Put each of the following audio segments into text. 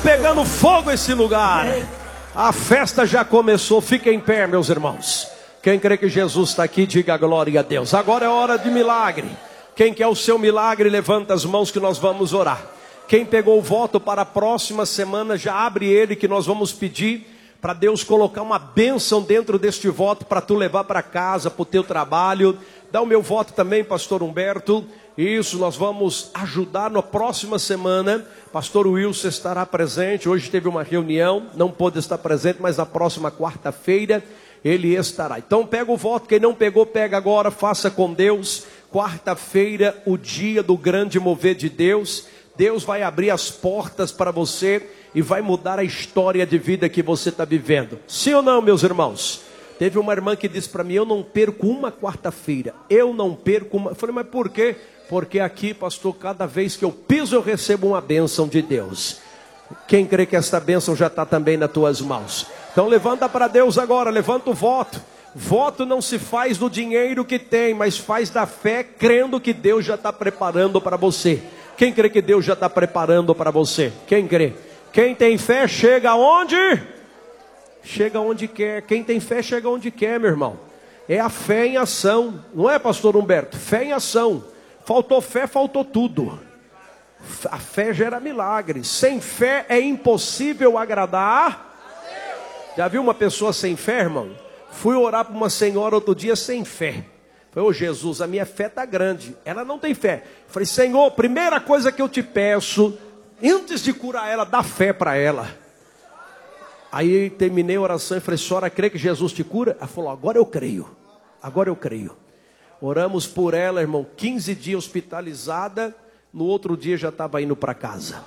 pegando fogo esse lugar. A festa já começou. Fiquem em pé, meus irmãos. Quem crê que Jesus está aqui, diga glória a Deus. Agora é hora de milagre. Quem quer o seu milagre, levanta as mãos que nós vamos orar. Quem pegou o voto para a próxima semana, já abre ele, que nós vamos pedir para Deus colocar uma bênção dentro deste voto para tu levar para casa, para o teu trabalho. Dá o meu voto também, pastor Humberto. Isso, nós vamos ajudar na próxima semana. Pastor Wilson estará presente. Hoje teve uma reunião, não pôde estar presente, mas na próxima quarta-feira ele estará. Então pega o voto, quem não pegou, pega agora, faça com Deus. Quarta-feira, o dia do grande mover de Deus. Deus vai abrir as portas para você e vai mudar a história de vida que você está vivendo. Sim ou não, meus irmãos? Teve uma irmã que disse para mim, eu não perco uma quarta-feira. Eu não perco uma. Eu falei, mas por quê? Porque aqui, pastor, cada vez que eu piso, eu recebo uma bênção de Deus. Quem crê que esta bênção já está também nas tuas mãos? Então levanta para Deus agora, levanta o voto. Voto não se faz do dinheiro que tem, mas faz da fé, crendo que Deus já está preparando para você. Quem crê que Deus já está preparando para você? Quem crê? Quem tem fé chega aonde? Chega onde quer. Quem tem fé chega onde quer, meu irmão. É a fé em ação. Não é, pastor Humberto? Fé em ação. Faltou fé, faltou tudo. A fé gera milagres. Sem fé é impossível agradar. Já viu uma pessoa sem fé, irmão? Fui orar para uma senhora outro dia sem fé. Falei, ô Jesus, a minha fé está grande. Ela não tem fé. Falei, Senhor, primeira coisa que eu te peço, antes de curar ela, dá fé para ela. Aí terminei a oração e falei, senhora, crê que Jesus te cura? Ela falou, agora eu creio. Agora eu creio. Oramos por ela, irmão, 15 dias hospitalizada. No outro dia já estava indo para casa.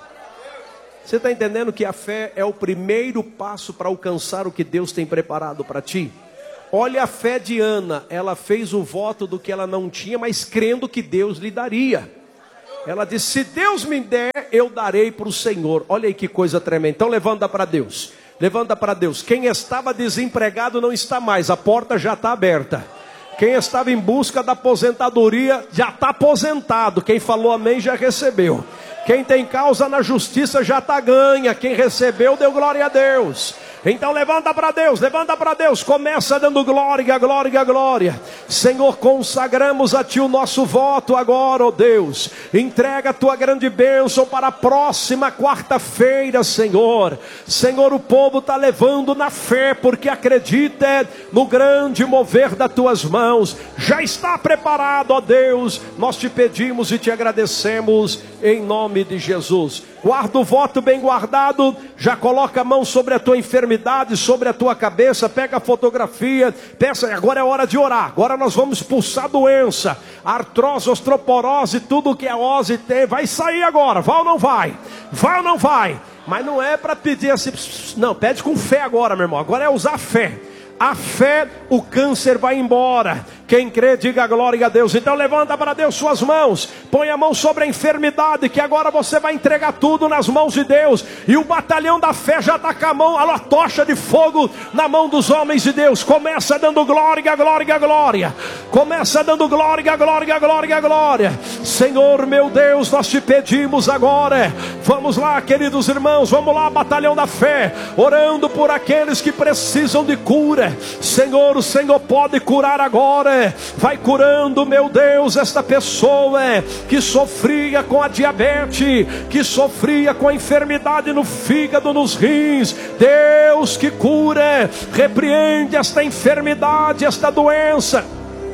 Você está entendendo que a fé é o primeiro passo para alcançar o que Deus tem preparado para ti? Olha a fé de Ana. Ela fez o voto do que ela não tinha, mas crendo que Deus lhe daria. Ela disse, se Deus me der, eu darei para o Senhor. Olha aí que coisa tremenda. Então levanta para Deus. Levanta para Deus. Quem estava desempregado não está mais. A porta já está aberta. Quem estava em busca da aposentadoria já está aposentado. Quem falou amém já recebeu. Quem tem causa na justiça já está ganha. Quem recebeu deu glória a Deus. Então levanta para Deus, levanta para Deus. Começa dando glória, glória, glória. Senhor, consagramos a Ti o nosso voto agora, ó Deus. Entrega a Tua grande bênção para a próxima quarta-feira, Senhor. Senhor, o povo está levando na fé, porque acredita no grande mover das Tuas mãos. Já está preparado, ó Deus. Nós Te pedimos e Te agradecemos em nome de Jesus. Guarda o voto bem guardado. Já coloca a mão sobre a tua enfermidade, sobre a tua cabeça. Pega a fotografia. Peça, agora é hora de orar. Agora nós vamos expulsar doença, artrose, osteoporose, tudo que a ose tem. Vai sair agora. Vai ou não vai? Vai ou não vai? Mas não é para pedir assim. Não, pede com fé agora, meu irmão. Agora é usar fé. A fé, o câncer vai embora. Quem crê, diga glória a Deus. Então levanta para Deus suas mãos. Põe a mão sobre a enfermidade, que agora você vai entregar tudo nas mãos de Deus. E o batalhão da fé já está com a mão, a tocha de fogo na mão dos homens de Deus. Começa dando glória, glória, glória. Começa dando glória, glória, glória, glória. Senhor meu Deus, nós Te pedimos agora. Vamos lá, queridos irmãos. Vamos lá, batalhão da fé. Orando por aqueles que precisam de cura. Senhor, o Senhor pode curar agora. Vai curando, meu Deus, esta pessoa que sofria com a diabetes, que sofria com a enfermidade no fígado, nos rins. Deus que cura, repreende esta enfermidade, esta doença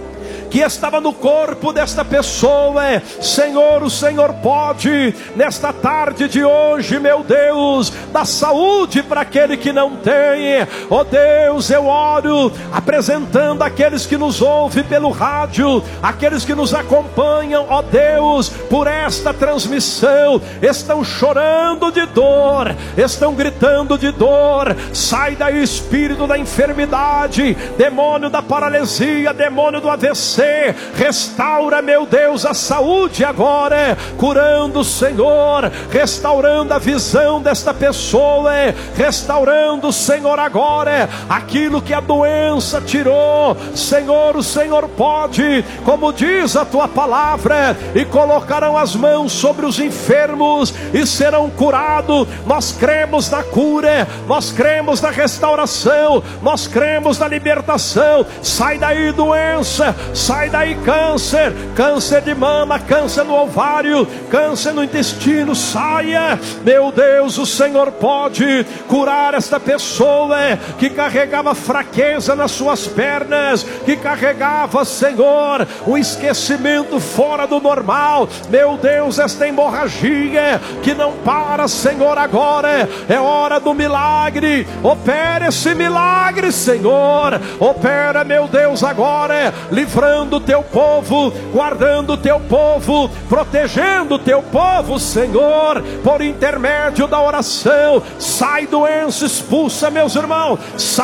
que estava no corpo desta pessoa. Senhor, o Senhor pode, nesta tarde de hoje, meu Deus, dar saúde para aquele que não tem. Ó Deus, eu oro, apresentando aqueles que nos ouvem pelo rádio, aqueles que nos acompanham, ó Deus, por esta transmissão, estão chorando de dor, estão gritando de dor. Sai daí, espírito da enfermidade, demônio da paralisia, demônio do AVC, você. Restaura, meu Deus, a saúde agora, curando, Senhor, restaurando a visão desta pessoa, restaurando, Senhor, agora aquilo que a doença tirou. Senhor, o Senhor pode, como diz a tua palavra, e colocarão as mãos sobre os enfermos e serão curados. Nós cremos na cura, nós cremos na restauração, nós cremos na libertação. Sai daí doença, sai daí câncer, câncer de mama, câncer no ovário, câncer no intestino, saia. Meu Deus, o Senhor pode curar esta pessoa que carregava fraqueza nas suas pernas, que carregava, Senhor, o esquecimento fora do normal. Meu Deus, esta hemorragia que não para, Senhor, agora é hora do milagre. Opera esse milagre, Senhor. Opera, meu Deus, agora, livrando o teu povo, guardando o teu povo, protegendo o teu povo, Senhor, por intermédio da oração. Sai doença, expulsa, meus irmãos.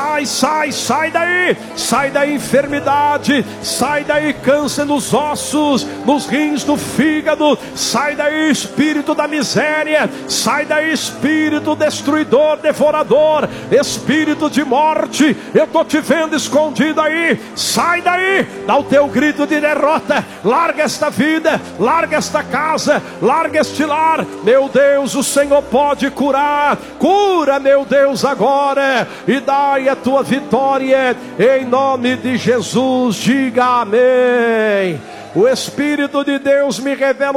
Sai daí enfermidade, sai daí câncer nos ossos, nos rins, no fígado. Sai daí espírito da miséria, sai daí espírito destruidor, devorador, espírito de morte. Eu estou te vendo escondido aí. Sai daí, dá o teu grito de derrota. Larga esta vida, larga esta casa, larga este lar. Meu Deus, o Senhor pode curar. Cura, meu Deus, agora, e dai a tua vitória em nome de Jesus. Diga amém. O Espírito de Deus me revela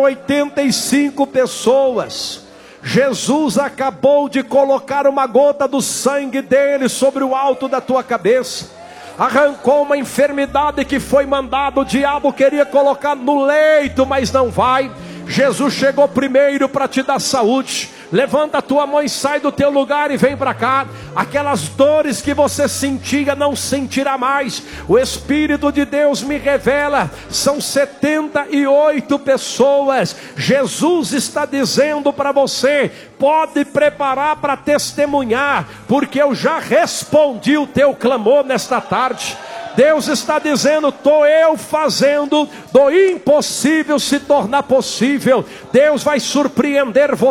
85 pessoas. Jesus acabou de colocar uma gota do sangue dele sobre o alto da tua cabeça. Arrancou uma enfermidade que foi mandado. O diabo queria colocar no leito, mas não vai. Jesus chegou primeiro para te dar saúde. Levanta a tua mão e sai do teu lugar e vem para cá. Aquelas dores que você sentia, não sentirá mais. O Espírito de Deus me revela, são 78 pessoas. Jesus está dizendo para você: pode preparar para testemunhar, porque eu já respondi o teu clamor nesta tarde. Deus está dizendo: estou eu fazendo do impossível se tornar possível. Deus vai surpreender você.